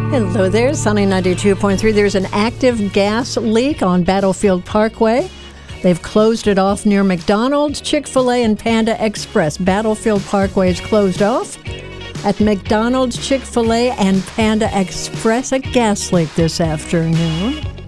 Hello there, Sunny 92.3. There's an active gas leak on Battlefield Parkway. They've closed it off near McDonald's, Chick-fil-A, and Panda Express. Battlefield Parkway is closed off. At McDonald's, Chick-fil-A, and Panda Express, a gas leak this afternoon.